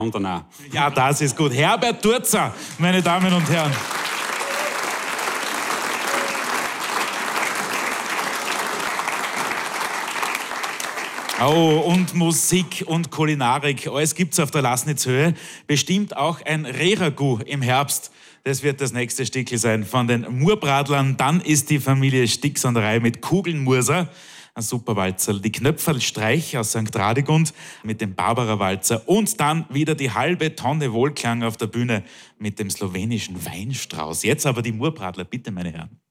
Und dann auch. Ja, das ist gut. Herbert Turzer, meine Damen und Herren. Oh, und Musik und Kulinarik, alles gibt's auf der Laßnitzhöhe. Bestimmt auch ein Rehragout im Herbst. Das wird das nächste Stickel sein von den Murbradlern. Dann ist die Familie Stix an der Reihe mit Kugelnmurser, ein super Walzer. Die Knöpferlstreich aus St. Radegund mit dem Barbara-Walzer. Und dann wieder die halbe Tonne Wohlklang auf der Bühne mit dem slowenischen Weinstrauß. Jetzt aber die Murbradler, bitte, meine Herren.